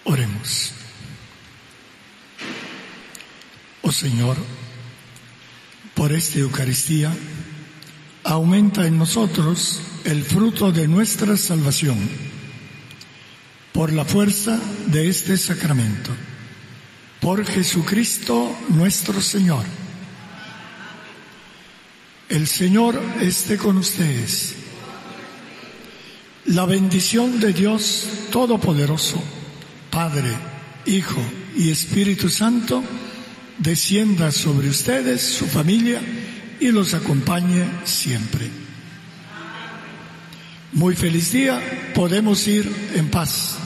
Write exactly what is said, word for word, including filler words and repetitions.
Oremos. Oh Señor, por esta Eucaristía, aumenta en nosotros el fruto de nuestra salvación, por la fuerza de este sacramento. Por Jesucristo nuestro Señor. El Señor esté con ustedes. La bendición de Dios Todopoderoso, Padre, Hijo y Espíritu Santo, descienda sobre ustedes, su familia, y los acompañe siempre. Muy feliz día, podemos ir en paz.